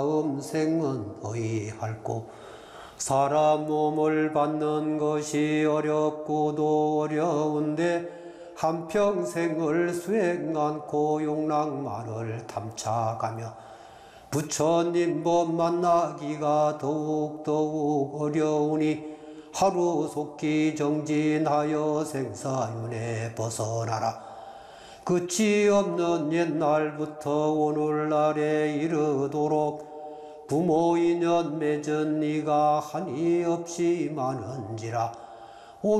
다음 생은 어이할꼬. 사람 몸을 받는 것이 어렵고도 어려운데 한평생을 수행 않고 용락만을 탐착하며 부처님 법 만나기가 더욱 어려우니 하루 속기 정진하여 생사윤회 벗어나라. 끝이 없는 옛날부터 오늘날에 이르도록 부모 인연 맺은 이가 한이 없이 많은지라.